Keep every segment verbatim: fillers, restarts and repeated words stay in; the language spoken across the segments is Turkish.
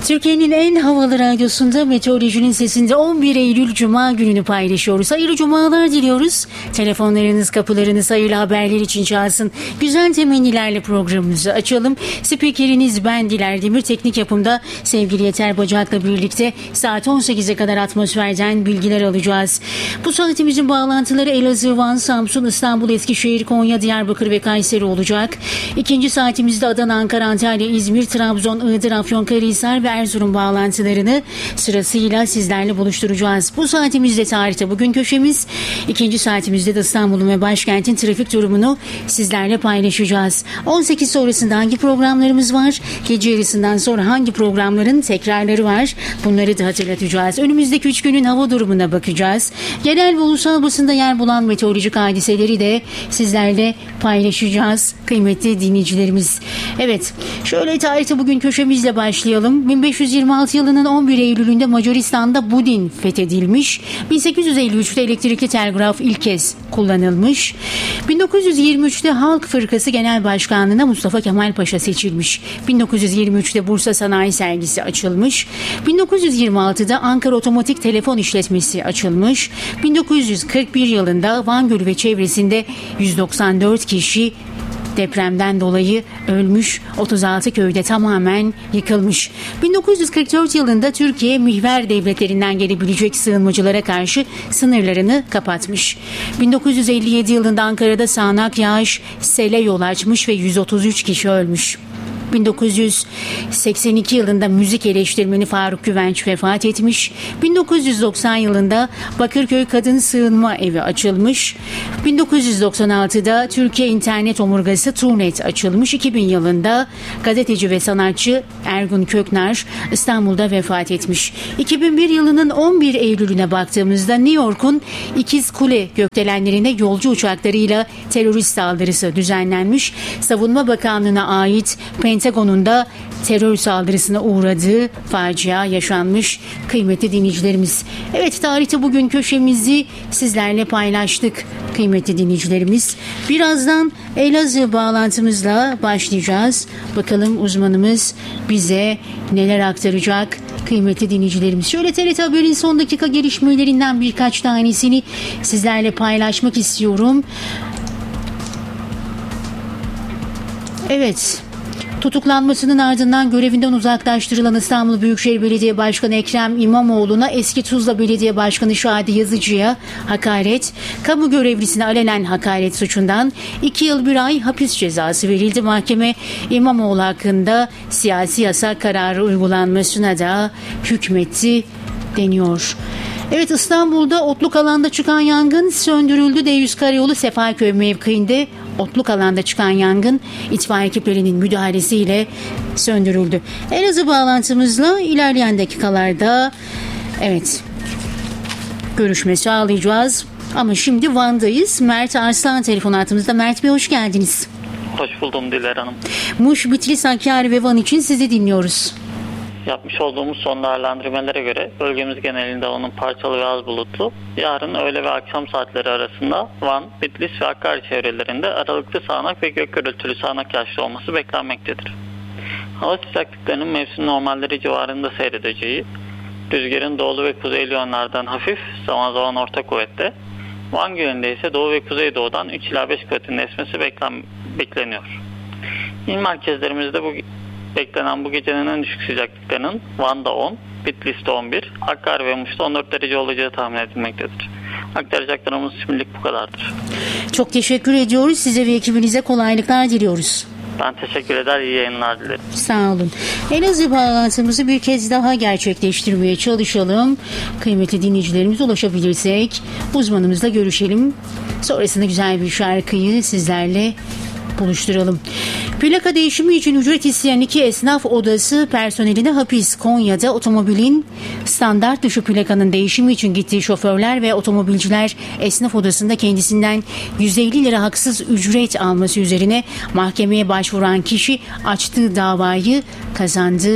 Türkiye'nin en havalı radyosunda Meteorolojinin Sesi'nde on bir Eylül Cuma gününü paylaşıyoruz. Hayırlı cumalar diliyoruz. Telefonlarınız, kapılarınız hayırlı haberler için çalsın. Güzel temennilerle programımızı açalım. Spikeriniz ben Diler Demir. Teknik yapımda sevgili Yeter Bacak'la birlikte saat on sekize kadar atmosferden bilgiler alacağız. Bu saatimizin bağlantıları Elazığ, Van, Samsun, İstanbul, Eskişehir, Konya, Diyarbakır ve Kayseri olacak. İkinci saatimizde Adana, Ankara, Antalya, İzmir, Trabzon, Iğdır, Afyonkarahisar ve Erzurum bağlantılarını sırasıyla sizlerle buluşturacağız. Bu saatimizde tarihte bugün köşemiz, ikinci saatimizde de İstanbul'un ve başkentin trafik durumunu sizlerle paylaşacağız. on sekiz sonrasında hangi programlarımız var? Gece yarısından sonra hangi programların tekrarları var? Bunları da hatırlatacağız. Önümüzdeki üç günün hava durumuna bakacağız. Genel ve ulusal basında yer bulan meteorolojik hadiseleri de sizlerle paylaşacağız kıymetli dinleyicilerimiz. Evet, şöyle tarihte bugün köşemizle başlayalım. bin beş yüz yirmi altı yılının on bir Eylül'ünde Macaristan'da Budin fethedilmiş. bin sekiz yüz elli üçte elektrikli telgraf ilk kez kullanılmış. bin dokuz yüz yirmi üçte Halk Fırkası Genel Başkanlığı'na Mustafa Kemal Paşa seçilmiş. bin dokuz yüz yirmi üçte Bursa Sanayi Sergisi açılmış. bin dokuz yüz yirmi altıda Ankara Otomatik Telefon İşletmesi açılmış. bin dokuz yüz kırk bir yılında Van Gölü ve çevresinde yüz doksan dört kişi depremden dolayı ölmüş, otuz altı köyde tamamen yıkılmış. bin dokuz yüz kırk dört yılında Türkiye mihver devletlerinden gelebilecek sığınmacılara karşı sınırlarını kapatmış. bin dokuz yüz elli yedi yılında Ankara'da sağanak yağış sele yol açmış ve yüz otuz üç kişi ölmüş. bin dokuz yüz seksen iki yılında müzik eleştirmeni Faruk Güvenç vefat etmiş. bin dokuz yüz doksan yılında Bakırköy Kadın Sığınma Evi açılmış. bin dokuz yüz doksan altıda Türkiye İnternet Omurgası Turnet açılmış. iki bin yılında gazeteci ve sanatçı Ergun Köknar İstanbul'da vefat etmiş. iki bin bir yılının on bir Eylül'üne baktığımızda New York'un İkiz Kule gökdelenlerine yolcu uçaklarıyla terörist saldırısı düzenlenmiş. Savunma Bakanlığı'na ait Pentagon'un da terör saldırısına uğradığı facia yaşanmış kıymetli dinleyicilerimiz. Evet, tarihte bugün köşemizi sizlerle paylaştık kıymetli dinleyicilerimiz. Birazdan Elazığ bağlantımızla başlayacağız. Bakalım uzmanımız bize neler aktaracak kıymetli dinleyicilerimiz. Şöyle T R T Haber'in son dakika gelişmelerinden birkaç tanesini sizlerle paylaşmak istiyorum. Evet. Tutuklanmasının ardından görevinden uzaklaştırılan İstanbul Büyükşehir Belediye Başkanı Ekrem İmamoğlu'na eski Tuzla Belediye Başkanı Şadi Yazıcı'ya hakaret, kamu görevlisine alenen hakaret suçundan iki yıl bir ay hapis cezası verildi. Mahkeme İmamoğlu hakkında siyasi yasak kararı uygulanmasına da hükmetti deniyor. Evet, İstanbul'da otluk alanda çıkan yangın söndürüldü. D yüz Karayolu Sefalköy mevkiinde otluk alanda çıkan yangın itfaiye ekiplerinin müdahalesiyle söndürüldü. Elazığ bağlantımızla ilerleyen dakikalarda evet görüşme sağlayacağız. Ama şimdi Van'dayız. Mert Arslan telefon hattımızda. Mert Bey, hoş geldiniz. Hoş buldum Diler Hanım. Muş, Bitlis, Hakkari ve Van için sizi dinliyoruz. Yapmış olduğumuz son değerlendirmelere göre bölgemiz genelinde havanın parçalı ve az bulutlu. Yarın öğle ve akşam saatleri arasında Van, Bitlis ve Hakkari çevrelerinde aralıklı sağanak ve gök gürültülü sağanak yağışlı olması beklenmektedir. Hava sıcaklıklarının mevsim normalleri civarında seyredeceği, rüzgarın doğulu ve kuzeyli yönlerden hafif, zaman zaman orta kuvvette, Van Gölü'nde ise doğu ve kuzeydoğudan üç ila beş kuvvetinde esmesi beklen, bekleniyor. İl merkezlerimizde bu beklenen bu gecenin en düşük sıcaklıklarının Van'da on, Bitlis'te on bir, Hakkari ve Muş'ta on dört derece olacağı tahmin edilmektedir. Aktaracaklarımız şimdilik bu kadardır. Çok teşekkür ediyoruz. Size ve ekibinize kolaylıklar diliyoruz. Ben teşekkür eder, iyi yayınlar dilerim. Sağ olun. Elazığ bağlantımızı bir kez daha gerçekleştirmeye çalışalım. Kıymetli dinleyicilerimize ulaşabilirsek uzmanımızla görüşelim. Sonrasında güzel bir şarkıyı sizlerle buluşturalım. Plaka değişimi için ücret isteyen iki esnaf odası personeline hapis. Konya'da otomobilin standart dışı plakanın değişimi için gittiği şoförler ve otomobilciler esnaf odasında kendisinden yüz elli lira haksız ücret alması üzerine mahkemeye başvuran kişi açtığı davayı kazandı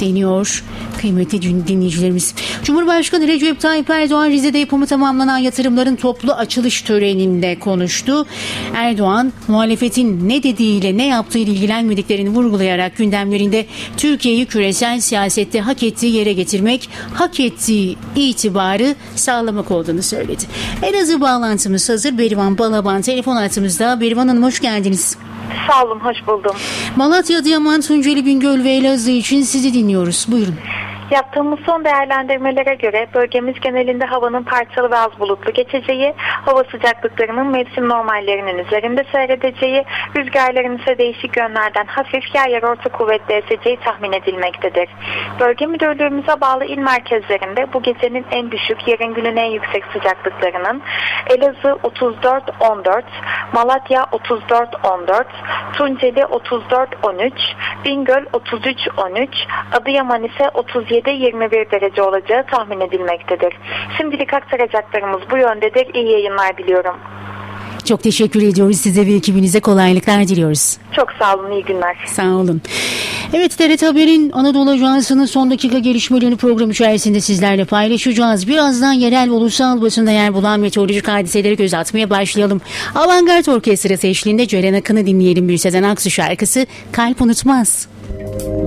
deniyor kıymetli dinleyicilerimiz. Cumhurbaşkanı Recep Tayyip Erdoğan Rize'de yapımı tamamlanan yatırımların toplu açılış töreninde konuştu. Erdoğan muhalefetin ne dediğiyle ne yaptığıyla ilgilenmediklerini vurgulayarak gündemlerinde Türkiye'yi küresel siyasette hak ettiği yere getirmek, hak ettiği itibarı sağlamak olduğunu söyledi. Elazığ bağlantımız hazır. Berivan Balaban telefon hattımızda. Berivan Hanım hoş geldiniz. Sağ olun, hoş buldum. Malatya, Adıyaman, Tunceli, Bingöl ve Elazığ için sizi dinliyoruz. Buyurun. Yaptığımız son değerlendirmelere göre bölgemiz genelinde havanın parçalı ve az bulutlu geçeceği, hava sıcaklıklarının mevsim normallerinin üzerinde seyredeceği, rüzgarların ise değişik yönlerden hafif yer yer orta kuvvetli eseceği tahmin edilmektedir. Bölge müdürlüğümüze bağlı il merkezlerinde bu gecenin en düşük, yarın günün en yüksek sıcaklıklarının Elazığ otuz dört on dört, Malatya otuz dört on dört, Tunceli otuz dört on üç, Bingöl otuz üç on üç, Adıyaman ise otuz yedi yirmi bir derece olacağı tahmin edilmektedir. Şimdilik aktaracaklarımız bu yöndedir. İyi yayınlar diliyorum. Çok teşekkür ediyoruz. Size ve ekibinize kolaylıklar diliyoruz. Çok sağ olun. İyi günler. Sağ olun. Evet, T R T Haber'in Anadolu Ajansı'nın son dakika gelişmelerini program içerisinde sizlerle paylaşacağız. Birazdan yerel ve ulusal basında yer bulan meteorolojik hadiselere göz atmaya başlayalım. Avantgard Orkestrası eşliğinde Ceren Akın'ı dinleyelim. Bir Sezen Aksu şarkısı Kalp Unutmaz.